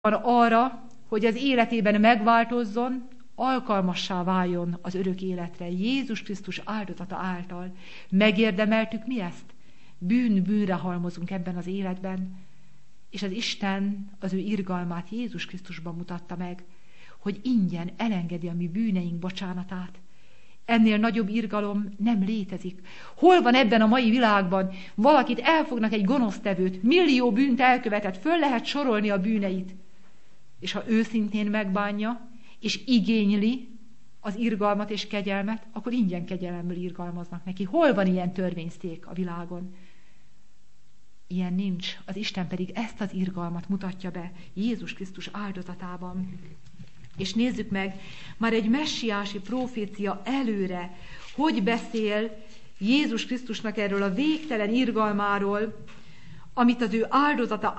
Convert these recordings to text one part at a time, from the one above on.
arra, hogy az életében megváltozzon, alkalmassá váljon az örök életre. Jézus Krisztus áldozata által. Megérdemeltük mi ezt? Bűnre halmozunk ebben az életben, és az Isten az ő irgalmát Jézus Krisztusban mutatta meg, hogy ingyen elengedi a mi bűneink bocsánatát. Ennél nagyobb irgalom nem létezik. Hol van ebben a mai világban? Valakit elfognak, egy gonosztevőt, millió bűnt elkövetett, föl lehet sorolni a bűneit. És ha őszintén megbánja, és igényli az irgalmat és kegyelmet, akkor ingyen kegyelemmel irgalmaznak neki. Hol van ilyen törvényszék a világon? Ilyen nincs. Az Isten pedig ezt az irgalmat mutatja be Jézus Krisztus áldozatában. És nézzük meg, már egy messiási profécia előre, hogy beszél Jézus Krisztusnak erről a végtelen irgalmáról, amit az ő áldozata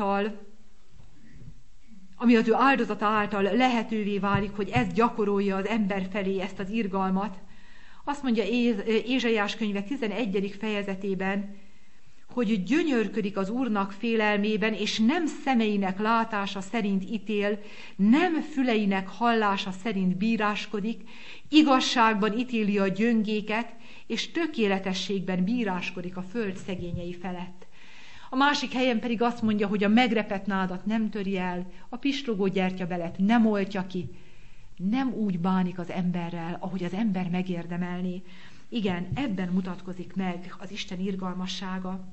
által lehetővé válik, hogy ez gyakorolja az ember felé, ezt az irgalmat. Azt mondja Ézsaiás könyve 11. fejezetében, hogy gyönyörködik az Úrnak félelmében, és nem szemeinek látása szerint ítél, nem füleinek hallása szerint bíráskodik, igazságban ítéli a gyöngéket, és tökéletességben bíráskodik a föld szegényei felett. A másik helyen pedig azt mondja, hogy a megrepett nádat nem töri el, a pislogó gyertyabelet nem oltja ki, nem úgy bánik az emberrel, ahogy az ember megérdemelné. Igen, ebben mutatkozik meg az Isten irgalmassága.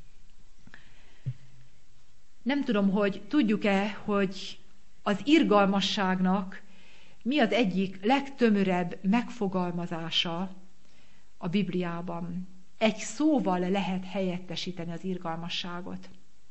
Nem tudom, hogy tudjuk-e, hogy az irgalmasságnak mi az egyik legtömörebb megfogalmazása a Bibliában. Egy szóval lehet helyettesíteni az irgalmasságot.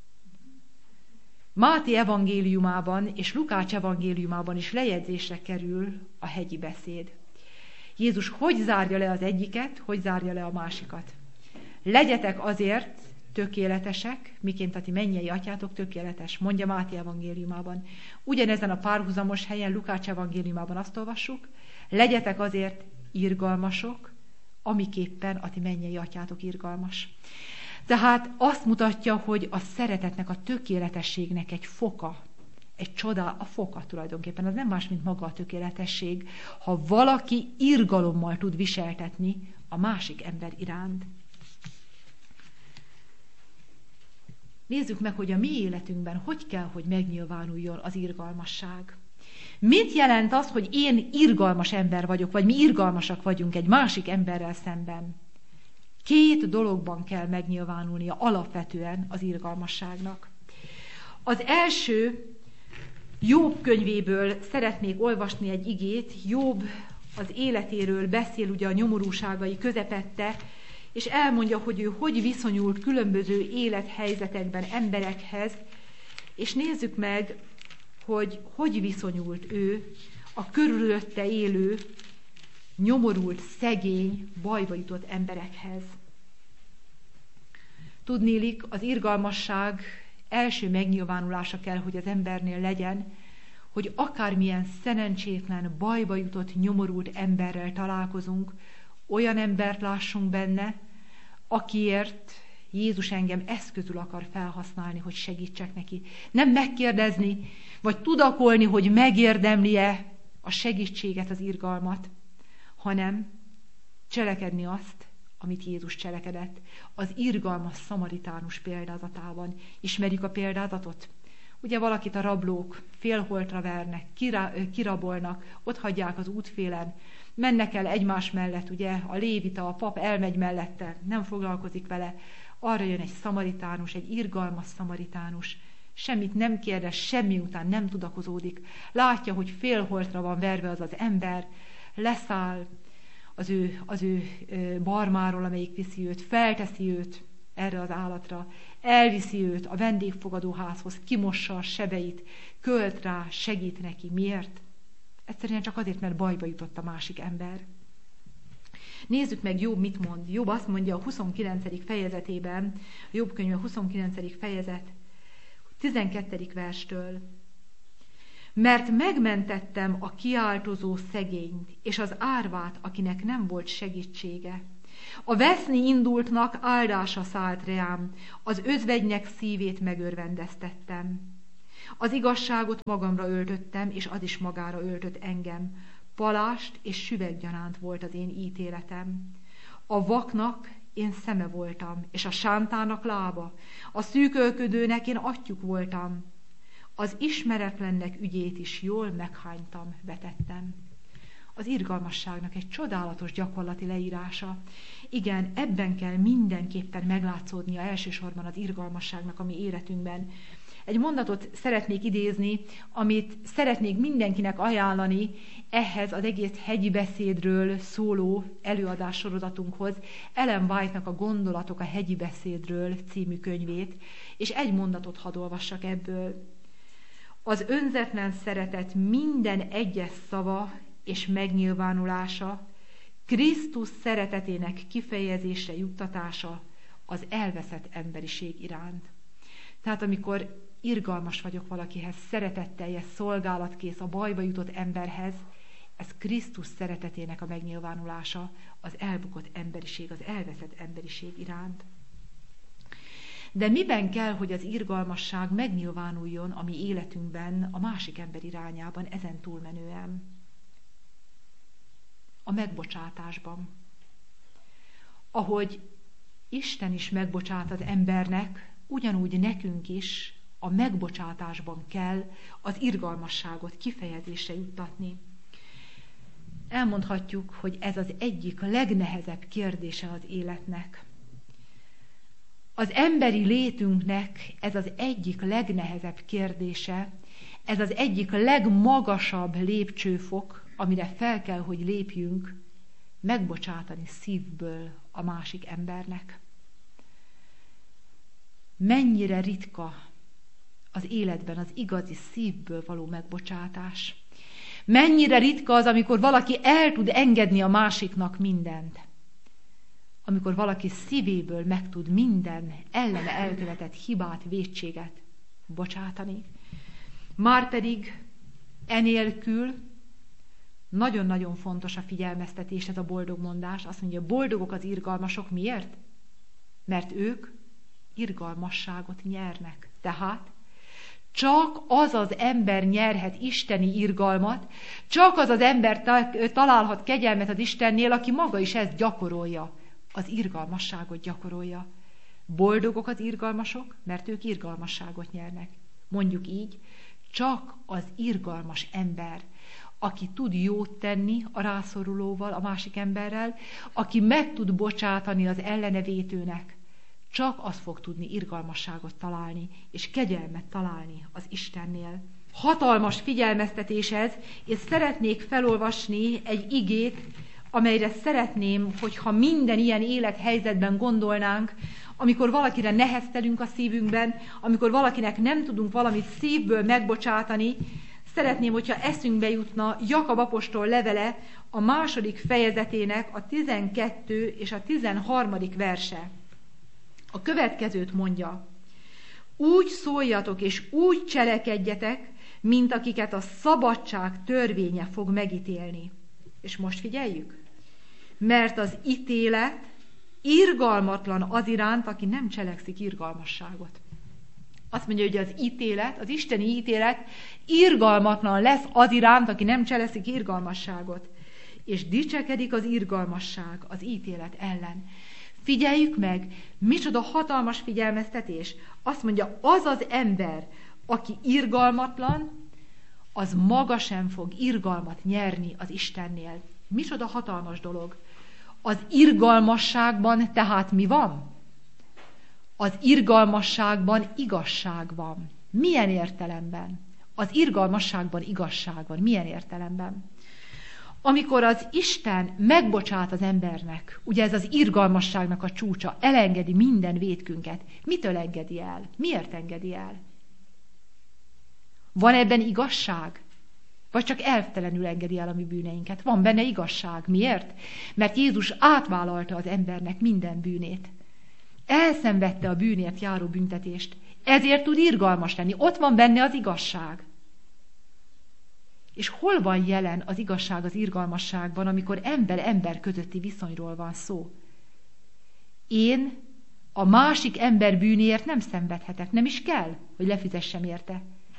Máté evangéliumában és Lukács evangéliumában is lejegyzésre kerül a hegyi beszéd. Jézus hogy zárja le az egyiket, hogy zárja le a másikat. Legyetek azért tökéletesek, miként a ti mennyei atyátok tökéletes, mondja Máté evangéliumában. Ugyanezen a párhuzamos helyen Lukács evangéliumában azt olvassuk, legyetek azért irgalmasok, amiképpen a ti mennyei atyátok irgalmas. Tehát azt mutatja, hogy a szeretetnek, a tökéletességnek egy foka, egy csoda, a foka tulajdonképpen, az nem más, mint maga a tökéletesség, ha valaki irgalommal tud viseltetni a másik ember iránt. Nézzük meg, hogy a mi életünkben hogy kell, hogy megnyilvánuljon az irgalmasság. Mit jelent az, hogy én irgalmas ember vagyok, vagy mi irgalmasak vagyunk egy másik emberrel szemben? Két dologban kell megnyilvánulnia alapvetően az irgalmasságnak. Az első, Jobb könyvéből szeretnék olvasni egy igét. Jobb az életéről beszél, ugye a nyomorúságai közepette, és elmondja, hogy ő hogy viszonyult különböző élethelyzetekben emberekhez, és nézzük meg, hogy viszonyult ő a körülötte élő, nyomorult, szegény, bajba jutott emberekhez. Tudniillik, az irgalmasság első megnyilvánulása kell, hogy az embernél legyen, hogy akármilyen szerencsétlen, bajba jutott, nyomorult emberrel találkozunk, olyan embert lássunk benne, akiért Jézus engem eszközül akar felhasználni, hogy segítsek neki. Nem megkérdezni, vagy tudakolni, hogy megérdemli-e a segítséget, az irgalmat, hanem cselekedni azt, amit Jézus cselekedett. Az irgalmas szamaritánus példázatában. Ismerjük a példázatot? Ugye valakit a rablók félholtra vernek, kirabolnak, ott hagyják az útfélen, mennek el egymás mellett, ugye a lévita, a pap elmegy mellette, nem foglalkozik vele, arra jön egy szamaritánus, egy irgalmas szamaritánus, semmit nem kérdez, semmi után nem tudakozódik, látja, hogy félholtra van verve az az ember, leszáll az ő barmáról, amelyik viszi őt, felteszi őt erre az állatra, elviszi őt a vendégfogadóházhoz, kimossa a sebeit, költ rá, segít neki. Miért? Egyszerűen csak azért, mert bajba jutott a másik ember. Nézzük meg Jobb mit mond. Jobb azt mondja a 29. fejezetében, a Jobb könyve 29. fejezet, 12. verstől. Mert megmentettem a kiáltozó szegényt, és az árvát, akinek nem volt segítsége. A veszni indultnak áldása szállt rám, az özvegynek szívét megörvendeztettem. Az igazságot magamra öltöttem, és az is magára öltött engem. Palást és süveggyanánt volt az én ítéletem. A vaknak én szeme voltam, és a sántának lába. A szűkölködőnek én atyjuk voltam. Az ismeretlennek ügyét is jól meghánytam, vetettem. Az irgalmasságnak egy csodálatos gyakorlati leírása. Igen, ebben kell mindenképpen meglátszódnia elsősorban az irgalmasságnak a mi életünkben. Egy mondatot szeretnék idézni, amit szeretnék mindenkinek ajánlani ehhez az egész hegyi beszédről szóló előadássorozatunkhoz, Ellen White-nak a Gondolatok a hegyi beszédről című könyvét, és egy mondatot hadd olvassak ebből. Az önzetlen szeretet minden egyes szava és megnyilvánulása, Krisztus szeretetének kifejezésre juttatása az elveszett emberiség iránt. Tehát amikor irgalmas vagyok valakihez, szeretetteljes, szolgálatkész a bajba jutott emberhez, ez Krisztus szeretetének a megnyilvánulása az elbukott emberiség, az elveszett emberiség iránt. De miben kell, hogy az irgalmasság megnyilvánuljon a mi életünkben, a másik ember irányában, ezen túlmenően? A megbocsátásban. Ahogy Isten is megbocsát az embernek, ugyanúgy nekünk is a megbocsátásban kell az irgalmasságot kifejezésre juttatni. Elmondhatjuk, hogy ez az egyik legnehezebb kérdése az életnek. Az emberi létünknek ez az egyik legnehezebb kérdése, ez az egyik legmagasabb lépcsőfok, amire fel kell, hogy lépjünk, megbocsátani szívből a másik embernek. Mennyire ritka az életben az igazi szívből való megbocsátás. Mennyire ritka az, amikor valaki el tud engedni a másiknak mindent. Amikor valaki szívéből meg tud minden ellene elkövetett hibát, vétséget bocsátani. Márpedig enélkül nagyon-nagyon fontos a figyelmeztetés, ez a boldog mondás. Azt mondja, boldogok az irgalmasok. Miért? Mert ők irgalmasságot nyernek. Tehát csak az az ember nyerhet isteni irgalmat, csak az az ember találhat kegyelmet az Istennél, aki maga is ezt gyakorolja, az irgalmasságot gyakorolja. Boldogok az irgalmasok, mert ők irgalmasságot nyernek. Mondjuk így, csak az irgalmas ember, aki tud jót tenni a rászorulóval, a másik emberrel, aki meg tud bocsátani az ellenevétőnek, csak az fog tudni irgalmasságot találni, és kegyelmet találni az Istennél. Hatalmas figyelmeztetés ez, és szeretnék felolvasni egy igét, amelyre szeretném, hogyha minden ilyen élethelyzetben gondolnánk, amikor valakire neheztelünk a szívünkben, amikor valakinek nem tudunk valamit szívből megbocsátani, szeretném, hogyha eszünkbe jutna Jakab apostol levele a 2. fejezetének a 12. és a 13. verse. A következőt mondja: úgy szóljatok és úgy cselekedjetek, mint akiket a szabadság törvénye fog megítélni. És most figyeljük. Mert az ítélet irgalmatlan az iránt, aki nem cselekszik irgalmasságot. Azt mondja, hogy az ítélet, az isteni ítélet irgalmatlan lesz az iránt, aki nem cselekszik irgalmasságot. És dicsekedik az irgalmasság az ítélet ellen. Figyeljük meg, micsoda hatalmas figyelmeztetés. Azt mondja, az az ember, aki irgalmatlan, az maga sem fog irgalmat nyerni az Istennél. Micsoda hatalmas dolog. Az irgalmasságban tehát mi van? Az irgalmasságban igazság van. Milyen értelemben? Az irgalmasságban igazság van. Milyen értelemben? Amikor az Isten megbocsát az embernek, ugye ez az irgalmasságnak a csúcsa, elengedi minden vétkünket. Mitől engedi el? Miért engedi el? Van ebben igazság? Vagy csak elvtelenül engedi el a mi bűneinket? Van benne igazság. Miért? Mert Jézus átvállalta az embernek minden bűnét. Elszenvedte a bűnért járó büntetést. Ezért tud irgalmas lenni. Ott van benne az igazság. És hol van jelen az igazság az irgalmasságban, amikor ember-ember közötti viszonyról van szó? Én a másik ember bűnéért nem szenvedhetek, nem is kell, hogy lefizessem érte.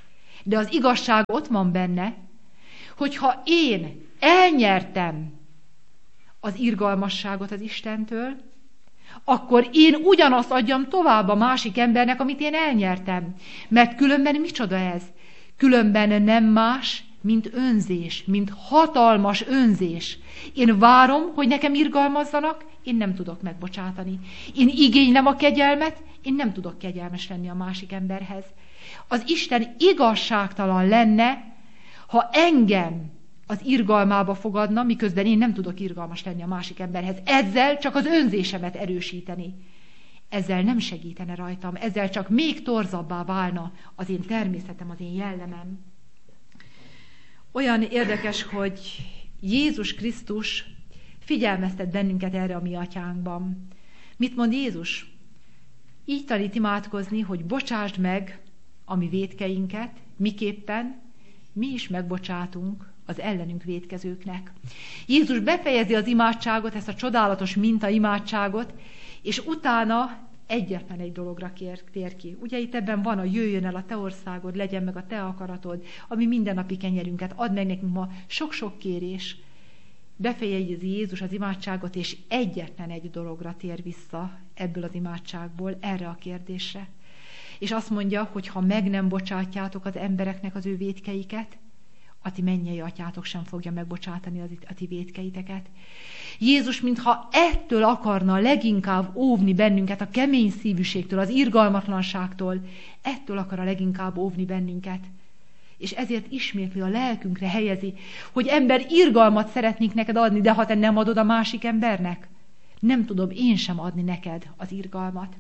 De az igazság ott van benne, hogyha én elnyertem az irgalmasságot az Istentől, akkor én ugyanazt adjam tovább a másik embernek, amit én elnyertem. Mert különben micsoda ez? Különben nem más, mint önzés, mint hatalmas önzés. Én várom, hogy nekem irgalmazzanak, én nem tudok megbocsátani. Én igénylem a kegyelmet, én nem tudok kegyelmes lenni a másik emberhez. Az Isten igazságtalan lenne, ha engem az irgalmába fogadna, miközben én nem tudok irgalmas lenni a másik emberhez. Ezzel csak az önzésemet erősíteni. Ezzel nem segítene rajtam, ezzel csak még torzabbá válna az én természetem, az én jellemem. Olyan érdekes, hogy Jézus Krisztus figyelmeztet bennünket erre a mi atyánkban. Mit mond Jézus? Így tanít imádkozni, hogy bocsásd meg a mi vétkeinket, miképpen mi is megbocsátunk az ellenünk vétkezőknek. Jézus befejezi az imádságot, ezt a csodálatos minta imádságot, és utána egyetlen egy dologra tér ki. Ugye itt ebben van a jöjjön el a te országod, legyen meg a te akaratod, ami mindennapi kenyerünket, add meg nekünk ma, sok-sok kérés. Befejezi Jézus az imádságot, és egyetlen egy dologra tér vissza ebből az imádságból, erre a kérdésre. És azt mondja, hogy ha meg nem bocsátjátok az embereknek az ő vétkeiket, a ti mennyei atyátok sem fogja megbocsátani a ti vétkeiteket. Jézus, mintha ettől akarna leginkább óvni bennünket, a kemény szívűségtől, az irgalmatlanságtól, ettől akar a leginkább óvni bennünket. És ezért ismétli a lelkünkre helyezi, hogy ember, irgalmat szeretnék neked adni, de ha te nem adod a másik embernek, nem tudom én sem adni neked az irgalmat.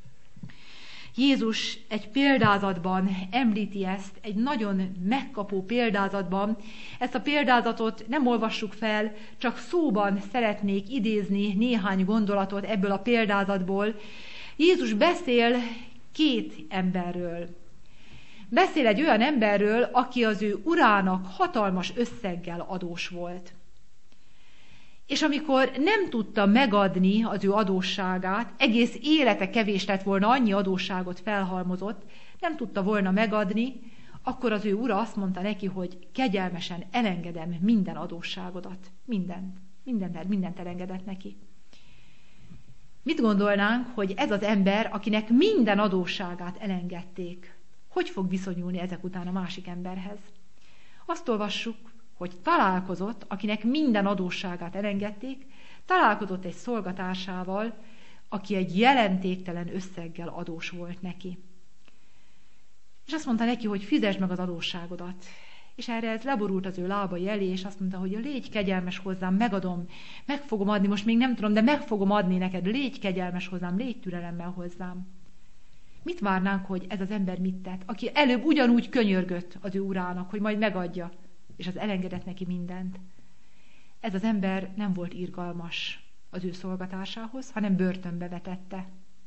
Jézus egy példázatban említi ezt, egy nagyon megkapó példázatban. Ezt a példázatot nem olvassuk fel, csak szóban szeretnék idézni néhány gondolatot ebből a példázatból. Jézus beszél két emberről. Beszél egy olyan emberről, aki az ő urának hatalmas összeggel adós volt. És amikor nem tudta megadni az ő adósságát, egész élete kevés lett volna, annyi adósságot felhalmozott, nem tudta volna megadni, akkor az ő ura azt mondta neki, hogy kegyelmesen elengedem minden adósságodat. Mindent elengedett neki. Mit gondolnánk, hogy ez az ember, akinek minden adósságát elengedték, hogy fog viszonyulni ezek után a másik emberhez? Azt olvassuk, hogy találkozott, akinek minden adósságát elengedték, találkozott egy szolgatársával, aki egy jelentéktelen összeggel adós volt neki. És azt mondta neki, hogy fizesd meg az adósságodat. És erre ez leborult az ő lábai elé, és azt mondta, hogy légy kegyelmes hozzám, megadom, meg fogom adni, most még nem tudom, de meg fogom adni neked, légy kegyelmes hozzám, légy türelemmel hozzám. Mit várnánk, hogy ez az ember mit tett, aki előbb ugyanúgy könyörgött az ő urának, hogy majd megadja, és az elengedett neki mindent. Ez az ember nem volt irgalmas az ő szolgatásához, hanem börtönbe vetette.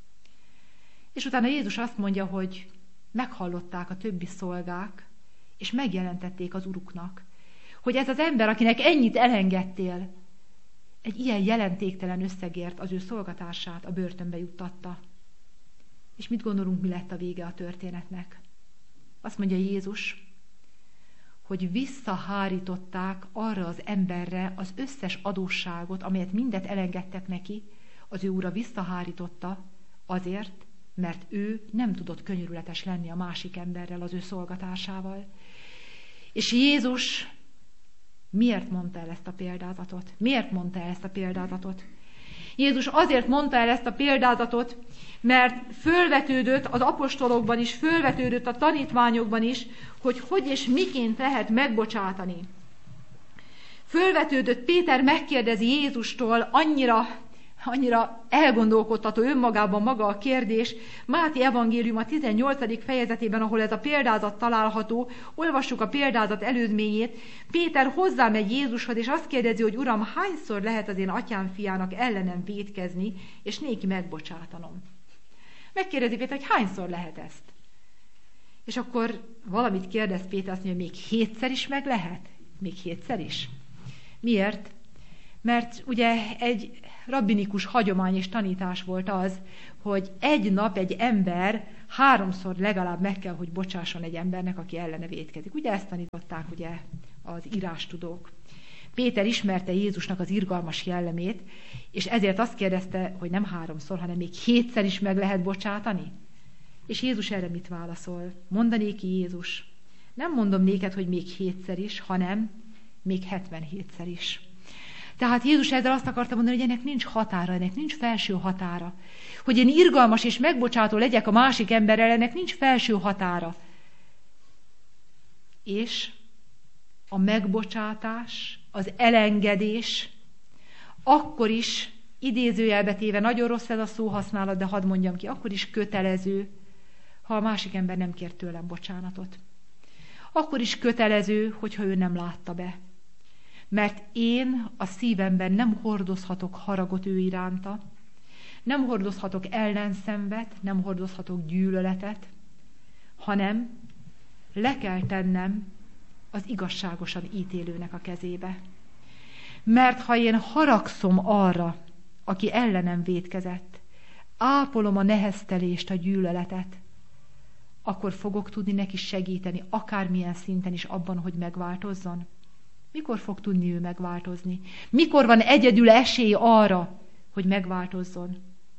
És utána Jézus azt mondja, hogy meghallották a többi szolgák, és megjelentették az uruknak, hogy ez az ember, akinek ennyit elengedtél, egy ilyen jelentéktelen összegért az ő szolgatását a börtönbe juttatta. És mit gondolunk, mi lett a vége a történetnek? Azt mondja Jézus, hogy visszahárították arra az emberre az összes adósságot, amelyet mindet elengedtek neki, az ő ura visszahárította azért, mert ő nem tudott könyörületes lenni a másik emberrel, az ő szolgatásával. És Jézus miért mondta el ezt a példázatot? Miért mondta el ezt a példázatot? Jézus azért mondta el ezt a példázatot, mert fölvetődött az apostolokban is, fölvetődött a tanítványokban is, hogy és miként lehet megbocsátani. Fölvetődött, Péter megkérdezi Jézustól, annyira elgondolkodtató önmagában maga a kérdés. Máté evangélium a 18. fejezetében, ahol ez a példázat található, olvassuk a példázat előzményét. Péter hozzámegy Jézushoz, és azt kérdezi, hogy Uram, hányszor lehet az én atyám fiának ellenem vétkezni, és néki megbocsátanom? Megkérdezi Péter, hogy hányszor lehet ezt? És akkor valamit kérdez Péter, azt mondja, még 7-szer is meg lehet? Még 7-szer is? Miért? Mert ugye egy rabbinikus hagyomány és tanítás volt az, hogy egy nap egy ember 3-szor legalább meg kell, hogy bocsásson egy embernek, aki ellene vétkezik. Ugye ezt tanították ugye az írástudók. Péter ismerte Jézusnak az irgalmas jellemét, és ezért azt kérdezte, hogy nem 3-szor, hanem még 7-szer is meg lehet bocsátani. És Jézus erre mit válaszol? Mondanéki Jézus: nem mondom néked, hogy még 7-szer is, hanem még 77-szer is. Tehát Jézus ezzel azt akarta mondani, hogy ennek nincs határa, ennek nincs felső határa. Hogy én irgalmas és megbocsátó legyek a másik emberrel, ennek nincs felső határa. És a megbocsátás, az elengedés, akkor is, idézőjelbe téve, nagyon rossz ez a szóhasználat, de hadd mondjam ki, akkor is kötelező, ha a másik ember nem kér tőlem bocsánatot. Akkor is kötelező, hogyha ő nem látta be. Mert én a szívemben nem hordozhatok haragot ő iránta, nem hordozhatok ellenszenvet, nem hordozhatok gyűlöletet, hanem le kell tennem az igazságosan ítélőnek a kezébe. Mert ha én haragszom arra, aki ellenem vétkezett, ápolom a neheztelést, a gyűlöletet, akkor fogok tudni neki segíteni, akármilyen szinten is abban, hogy megváltozzon. Mikor fog tudni ő megváltozni? Mikor van egyedül esély arra, hogy megváltozzon?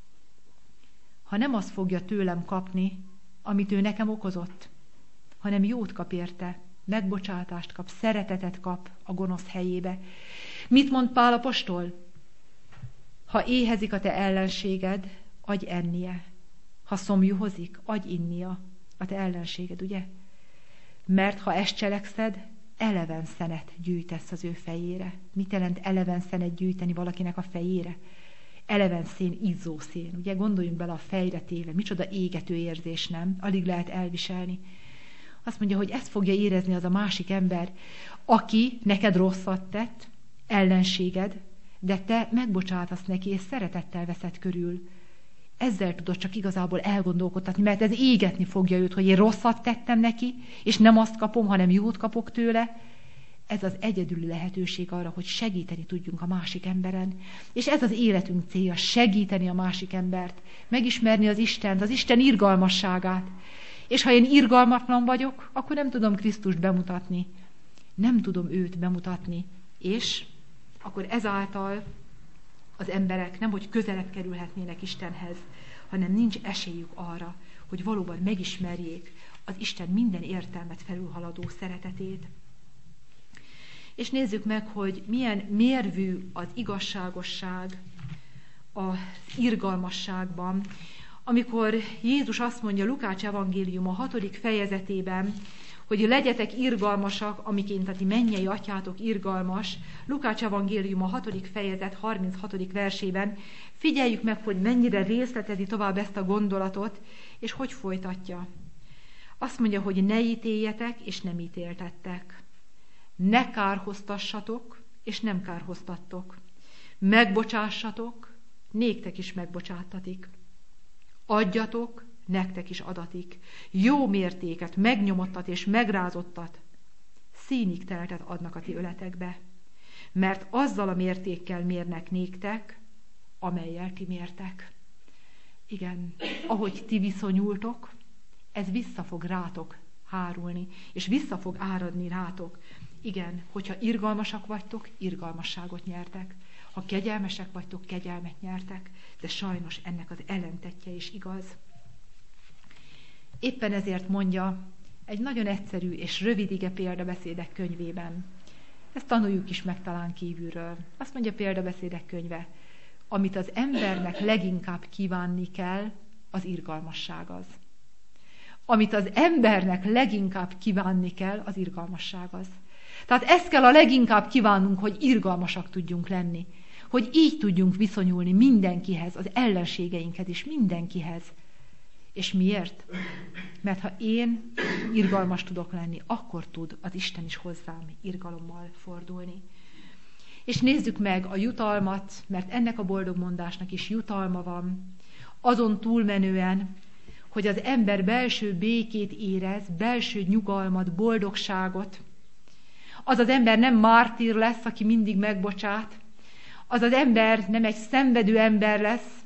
Ha nem azt fogja tőlem kapni, amit ő nekem okozott, hanem jót kap érte, megbocsátást kap, szeretetet kap a gonosz helyébe. Mit mond Pál apostol? Ha éhezik a te ellenséged, adj ennie. Ha szomjuhozik, adj innia a te ellenséged, ugye? Mert ha ezt cselekszed, eleven szenet gyűjtesz az ő fejére. Mit jelent eleven szenet gyűjteni valakinek a fejére? Eleven szén, izzó szén. Ugye gondoljunk bele a fejre téve. Micsoda égető érzés, nem? Alig lehet elviselni. Azt mondja, hogy ezt fogja érezni az a másik ember, aki neked rosszat tett, ellenséged, de te megbocsátasz neki, és szeretettel veszed körül. Ezzel tudod csak igazából elgondolkodtatni, mert ez égetni fogja őt, hogy én rosszat tettem neki, és nem azt kapom, hanem jót kapok tőle. Ez az egyedüli lehetőség arra, hogy segíteni tudjunk a másik emberen. És ez az életünk célja, segíteni a másik embert, megismerni az Istent, az Isten irgalmasságát. És ha én irgalmatlan vagyok, akkor nem tudom Krisztust bemutatni. Nem tudom őt bemutatni. És akkor ezáltal az emberek nemhogy közelebb kerülhetnének Istenhez, hanem nincs esélyük arra, hogy valóban megismerjék az Isten minden értelmet felülhaladó szeretetét. És nézzük meg, hogy milyen mérvű az igazságosság az irgalmasságban, amikor Jézus azt mondja Lukács evangélium a 6. fejezetében, hogy legyetek irgalmasak, amiként a ti mennyei atyátok irgalmas. Lukács evangélium a 6. fejezet 36. versében. Figyeljük meg, hogy mennyire részletezi tovább ezt a gondolatot, és hogy folytatja. Azt mondja, hogy ne ítéljetek, és nem ítéltettek. Ne kárhoztassatok, és nem kárhoztattok. Megbocsássatok, néktek is megbocsáttatik. Adjatok, nektek is adatik. Jó mértéket, megnyomottat és megrázottat, színig teltet adnak a ti öletekbe. Mert azzal a mértékkel mérnek néktek, amellyel ti mértek. Igen, ahogy ti viszonyultok, ez vissza fog rátok hárulni, és vissza fog áradni rátok. Igen, hogyha irgalmasak vagytok, irgalmasságot nyertek. Ha kegyelmesek vagytok, kegyelmet nyertek, de sajnos ennek az ellentetje is igaz. Éppen ezért mondja egy nagyon egyszerű és rövid ige példabeszédek könyvében. Ezt tanuljuk is meg talán kívülről. Azt mondja példabeszédek könyve, amit az embernek leginkább kívánni kell, az irgalmasság az. Amit az embernek leginkább kívánni kell, az irgalmasság az. Tehát ezt kell a leginkább kívánnunk, hogy irgalmasak tudjunk lenni. Hogy így tudjunk viszonyulni mindenkihez, az ellenségeinkhez is, mindenkihez. És miért? Mert ha én irgalmas tudok lenni, akkor tud az Isten is hozzám irgalommal fordulni. És nézzük meg a jutalmat, mert ennek a boldogmondásnak is jutalma van, azon túlmenően, hogy az ember belső békét érez, belső nyugalmat, boldogságot. Az az ember nem mártír lesz, aki mindig megbocsát. Az az ember nem egy szenvedő ember lesz,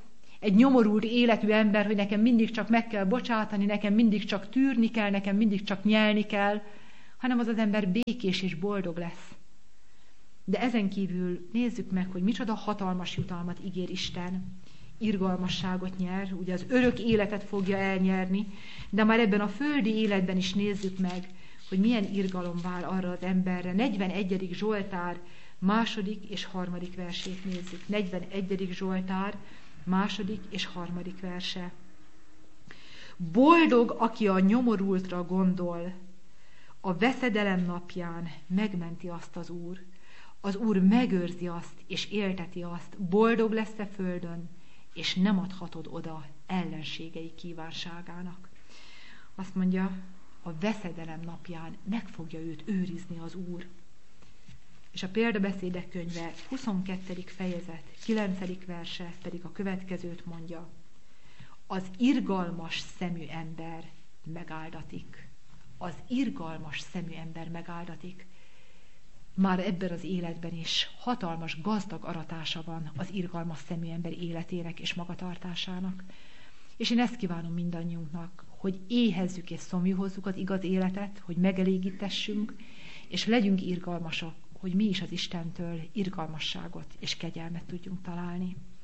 egy nyomorult életű ember, hogy nekem mindig csak meg kell bocsátani, nekem mindig csak tűrni kell, nekem mindig csak nyelni kell, hanem az az ember békés és boldog lesz. De ezen kívül nézzük meg, hogy micsoda hatalmas jutalmat ígér Isten. Irgalmasságot nyer, ugye az örök életet fogja elnyerni, de már ebben a földi életben is nézzük meg, hogy milyen irgalom vár arra az emberre. 41. Zsoltár 2. és 3. versét nézzük. 41. Zsoltár 2. és 3. verse. Boldog, aki a nyomorultra gondol, a veszedelem napján megmenti azt az Úr. Az Úr megőrzi azt, és élteti azt. Boldog lesz-e földön, és nem adhatod oda ellenségei kívánságának. Azt mondja, a veszedelem napján meg fogja őt őrizni az Úr. És a példabeszédek könyve 22. fejezet, 9. verse pedig a következőt mondja. Az irgalmas szemű ember megáldatik. Az irgalmas szemű ember megáldatik. Már ebben az életben is hatalmas, gazdag aratása van az irgalmas szemű ember életének és magatartásának. És én ezt kívánom mindannyiunknak, hogy éhezzük és szomjúhozzuk az igaz életet, hogy megelégítessünk, és legyünk irgalmasak, hogy mi is az Istentől irgalmasságot és kegyelmet tudjunk találni.